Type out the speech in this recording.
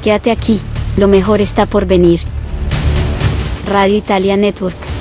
Quédate aquí, lo mejor está por venir. Radio Italia Network.